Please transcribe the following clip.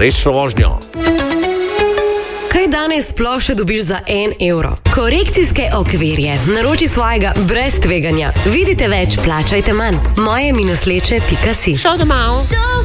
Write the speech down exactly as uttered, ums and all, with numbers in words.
srečno vožnjo. Kaj danes sploh še dobiš za en evro? Korekcijske okvirje. Naroči svojega brez tveganja. Vidite več, plačajte manj. moje minus leče pika si. Šel domov.